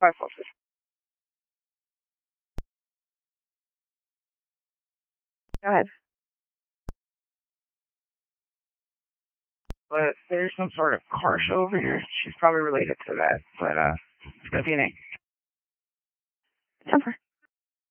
bisulfite. Go ahead. But there's some sort of car show over here. She's probably related to that. But, it's gonna be an A. Jumper.